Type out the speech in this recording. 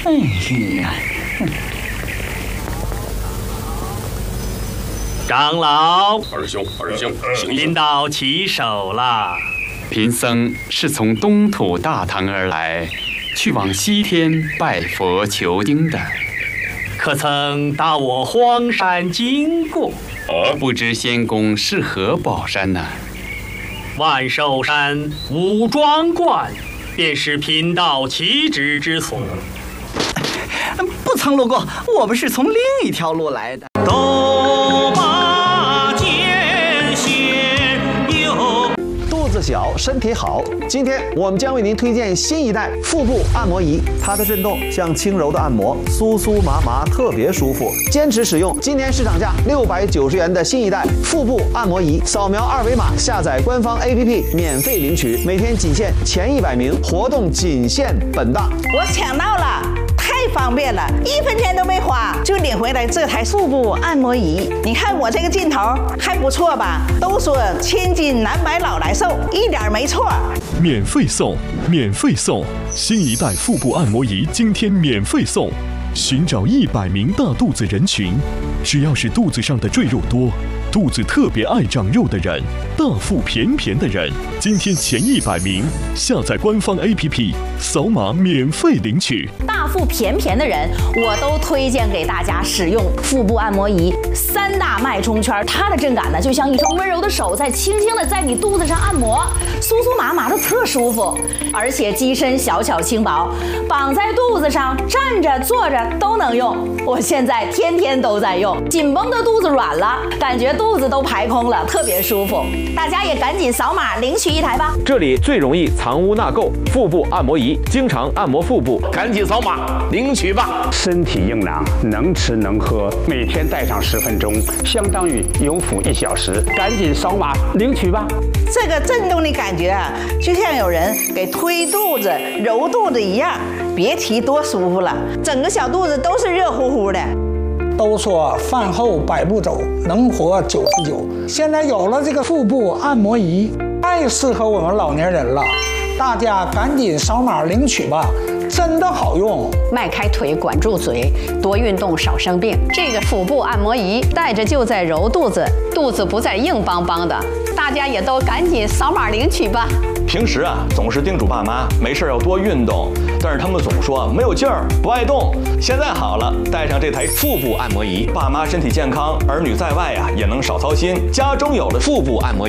哎呀， 长老， 二兄， 贫道起手了。 贫僧是从东土大唐而来，去往西天拜佛求经的。 可曾到我荒山经过？ 不知仙公是何宝山呢？ 万寿山五庄观，便是贫道起止之所。 不曾路过，我们是从另一条路来的。 斗马剑仙有。 肚子小，身体好。今天我们将为您推荐新一代腹部按摩仪，它的震动像轻柔的按摩，酥酥麻麻，特别舒服。坚持使用，今年市场价690元的新一代腹部按摩仪，扫描二维码下载官方 APP 免费领取，每天仅限前100名，活动仅限本档。 我抢到了。太方便了，1分钱都没花就领回来这台腹部按摩仪。你看我这个劲头还不错吧？都说千金难买老来瘦，一点没错。 免费送，免费送！新一代腹部按摩仪今天免费送。寻找100名大肚子人群，只要是肚子上的赘肉多、肚子特别爱长肉的人、大腹便便的人，今天前100名下载官方 APP， 扫码免费领取。 大腹便便的人，我都推荐给大家使用腹部按摩仪。3大脉冲圈，它的震感呢，就像一双温柔的手在轻轻的在你肚子上按摩，酥酥麻麻的特舒服。而且机身小巧轻薄，绑在肚子上，站着坐着都能用。我现在天天都在用，紧绷的肚子软了，感觉肚子都排空了，特别舒服。大家也赶紧扫码领取一台吧。 这里最容易藏污纳垢，腹部按摩仪，经常按摩腹部， 赶紧扫码领取吧。 身体硬朗，能吃能喝，每天戴上10分钟，相当于有腹1小时。赶紧扫码领取吧。 这个震动的感觉啊，就像有人给推肚子、揉肚子一样，别提多舒服了，整个小肚子都是热乎乎的。 都说饭后100步走，能活99。现在有了这个腹部按摩仪，太适合我们老年人了，大家赶紧扫码领取吧，真的好用。 迈开腿，管住嘴，多运动少生病。这个腹部按摩仪戴着就在揉肚子，肚子不再硬邦邦的。大家也都赶紧扫码领取吧。 平时啊，总是叮嘱爸妈没事要多运动，但是他们总说没有劲儿，不爱动。现在好了，带上这台腹部按摩仪，爸妈身体健康，儿女在外啊也能少操心。家中有了腹部按摩仪。